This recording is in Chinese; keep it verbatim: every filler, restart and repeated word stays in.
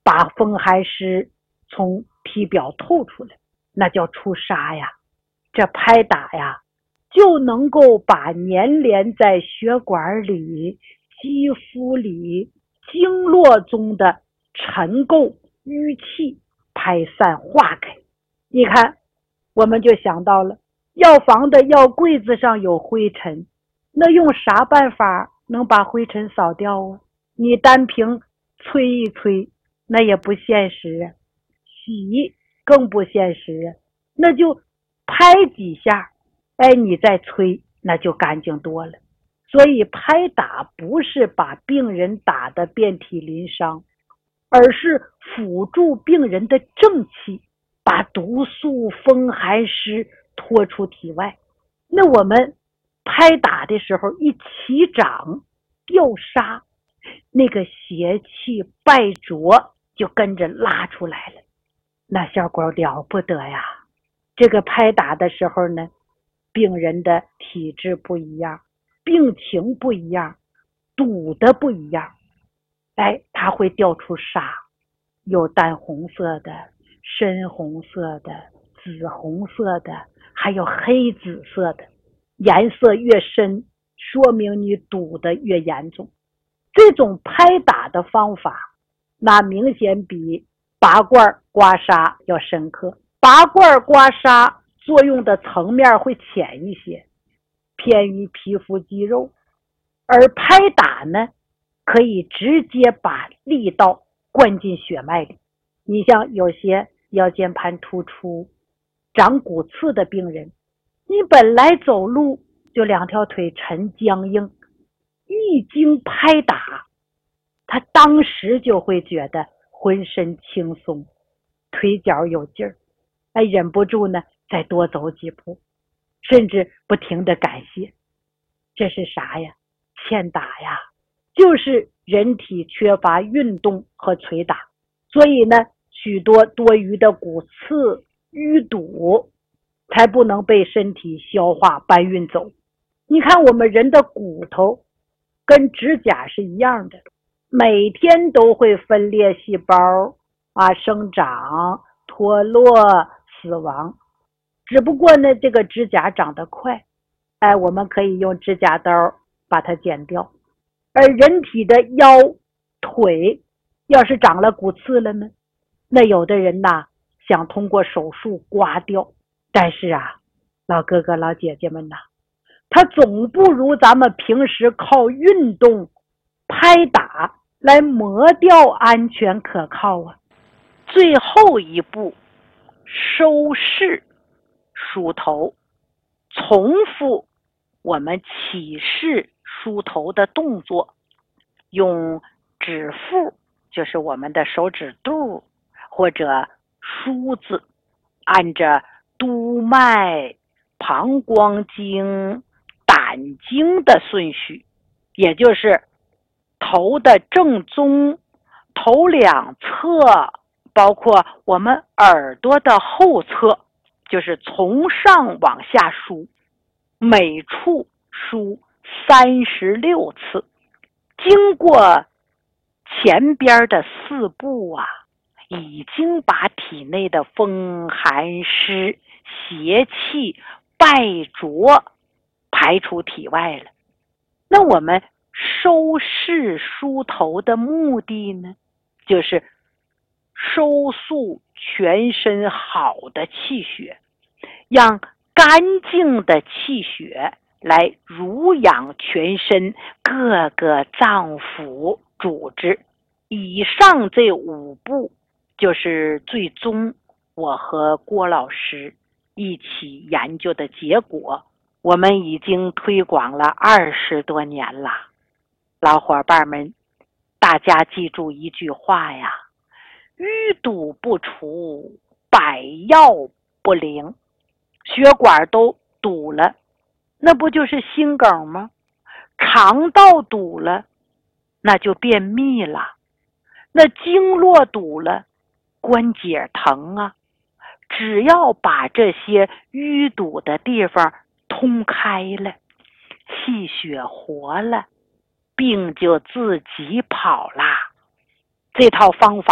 把风寒湿从体表透出来，那叫出痧呀。这拍打呀，就能够把粘连在血管里、肌肤里、经络中的尘垢淤气排散化开。你看，我们就想到了药房的药柜子上有灰尘，那用啥办法能把灰尘扫掉啊？你单凭吹一吹那也不现实啊，洗更不现实啊，那就拍几下，哎，你再吹那就干净多了。所以拍打不是把病人打得遍体鳞伤，而是辅助病人的正气，把毒素风寒湿拖出体外。那我们拍打的时候一起掌掉痧，那个邪气败浊就跟着拉出来了，那效果了不得呀。这个拍打的时候呢，病人的体质不一样，病情不一样，堵的不一样，哎，它会掉出痧，有淡红色的、深红色的、紫红色的，还有黑紫色的。颜色越深，说明你堵得越严重。这种拍打的方法，那明显比拔罐刮痧要深刻。拔罐刮痧作用的层面会浅一些，偏于皮肤肌肉，而拍打呢，可以直接把力道灌进血脉里。你像有些腰间盘突出、长骨刺的病人，你本来走路就两条腿沉僵硬，一经拍打，他当时就会觉得浑身轻松，腿脚有劲儿，哎，忍不住呢再多走几步，甚至不停的感谢。这是啥呀？欠打呀，就是人体缺乏运动和捶打，所以呢，许多多余的骨刺淤堵才不能被身体消化搬运走。你看我们人的骨头跟指甲是一样的，每天都会分裂细胞啊，生长、脱落、死亡。只不过呢，这个指甲长得快，哎，我们可以用指甲刀把它剪掉。而人体的腰、腿要是长了骨刺了呢，那有的人呐，想通过手术刮掉，但是啊，老哥哥老姐姐们呐，他总不如咱们平时靠运动拍打来磨掉安全可靠啊。最后一步，收势梳头，重复我们起势梳头的动作，用指腹，就是我们的手指肚或者梳子，按着督脉、膀胱经、胆经的顺序，也就是头的正中、头两侧，包括我们耳朵的后侧，就是从上往下梳，每处梳三十六次。经过前边的四步啊，已经把体内的风寒湿邪气败浊排出体外了。那我们收势梳头的目的呢，就是收束全身好的气血，让干净的气血来濡养全身各个脏腑组织。以上这五步就是最终我和郭老师一起研究的结果，我们已经推广了二十多年了。老伙伴们，大家记住一句话呀，淤堵不除，百药不灵。血管都堵了，那不就是心梗吗？肠道堵了，那就便秘了。那经络堵了，关节疼啊。只要把这些淤堵的地方通开了，气血活了，病就自己跑啦。这套方法